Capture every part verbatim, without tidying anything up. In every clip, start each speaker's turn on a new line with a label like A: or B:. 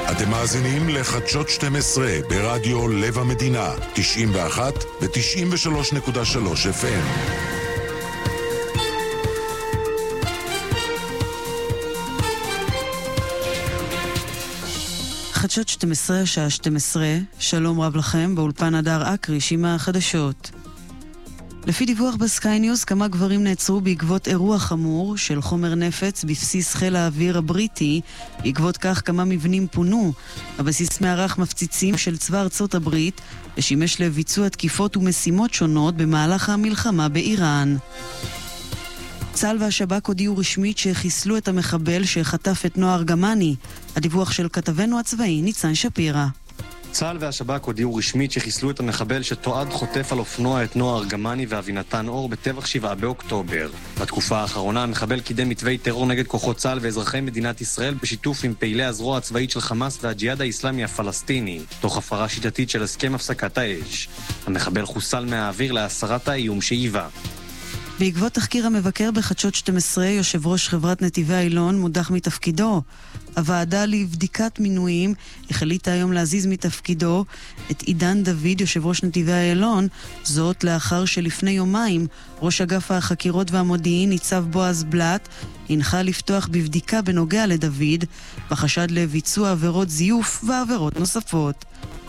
A: אתם מאזינים לחדשות שתים עשרה ברדיו לב המדינה, תשעים ואחת ו-תשעים ושלוש נקודה שלוש אף אם.
B: חדשות שתים עשרה, שעה שתים עשרה, שלום רב לכם, באולפן הדר אקריש עם החדשות. לפי דיווח בסקיי ניוז, כמה גברים נעצרו בעקבות אירוע חמור של חומר נפץ בבסיס חיל האוויר הבריטי. בעקבות כך כמה מבנים פונו. הבסיס מערך מפציצים של צבא ארצות הברית ושימש לביצוע תקיפות ומשימות שונות במהלך המלחמה באיראן. צה"ל והשב"כ הודיעו רשמית שחיסלו את המחבל שחטף את נועה ארגמני. הדיווח של כתבנו הצבאי ניצן שפירא.
C: צה"ל והשב"כ הודיעו רשמית שחיסלו את המחבל שתועד חוטף על אופנוע את נועה ארגמני ואבינתן אור בטבח שבעה באוקטובר. בתקופה האחרונה המחבל קידם מתווי טרור נגד כוחות צה"ל ואזרחי מדינת ישראל בשיתוף עם פעילי הזרוע הצבאית של חמאס והג'יהאד האסלאמי הפלסטיני, תוך הפרה שיטתית של הסכם הפסקת האש. המחבל חוסל מהאוויר להסרת האיום שהיווה.
B: בעקבות תחקיר המבקר בחדשות שתים עשרה, יושב ראש חברת נתיבי איילון מודח מתפקידו. הוועדה לבדיקת מינויים החליטה היום להזיז מתפקידו את עידן דוד, יושב ראש נתיבי איילון, זאת לאחר שלפני יומיים ראש אגף החקירות והמודיעין ניצב בועז בלט הנחה לפתוח בבדיקה בנוגע לדוד בחשד לביצוע עבירות זיוף ועבירות נוספות.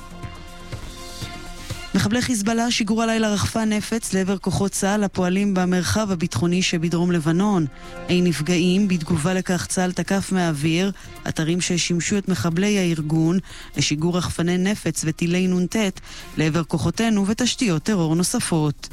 B: מחבלי חיזבאללה שיגרו הלילה רחפן נפץ לעבר כוחות צה"ל הפועלים במרחב הביטחוני שבדרום לבנון. אין נפגעים. בתגובה לכך צה"ל תקף מהאוויר אתרים ששימשו את מחבלי הארגון לשיגור רחפני נפץ וטילי נונטט לעבר כוחותינו ותשתיות טרור נוספות.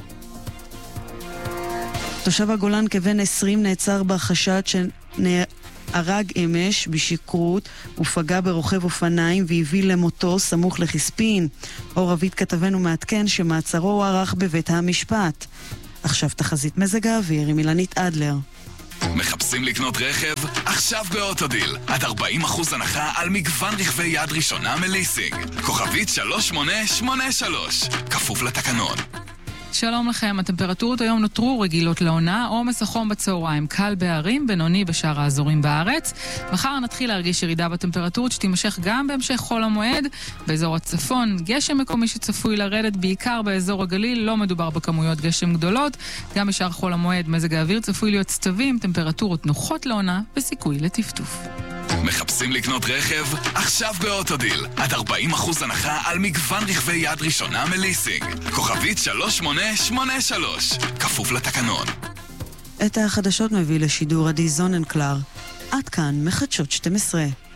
B: תושב הגולן כבן עשרים נעצר בחשד שנ... הרג אמש בשכרות ופגע ברוכב אופניים והביא למותו סמוך לחספין. אור רבית כתבנו מעדכן שמעצרו הוארך בבית המשפט. עכשיו תחזית מזג האוויר עם אילנית אדלר.
D: מחפשים לקנות רכב? עכשיו באוטודיל. עד ארבעים אחוז הנחה על מגוון רכבי יד ראשונה מליסינג. כוכבית שלוש שמונה שמונה שלוש. כפוף לתקנון.
E: שלום לכם, הטמפרטורות היום נותרו רגילות לעונה, עומס החום בצהריים קל בערים, בינוני בשאר האזורים בארץ. מחר נתחיל להרגיש ירידה בטמפרטורות שתימשך גם בהמשך חול המועד. באזור הצפון, גשם מקומי שצפוי לרדת בעיקר באזור הגליל, לא מדובר בכמויות גשם גדולות. גם בשאר חול המועד מזג האוויר צפוי להיות סתבים, טמפרטורות נוחות לעונה וסיכוי לטפטוף.
D: מחפשים לקנות רכב? עכשיו באוטודיל. עד ארבעים אחוז הנחה על מגוון רכבי יד ראשונה מליסינג. כוכבית שלוש שמונה שמונה שלוש. כפוף לתקנון.
B: את החדשות מביא לשידור עדי זוננקלר. עד כאן מחדשות שתים עשרה.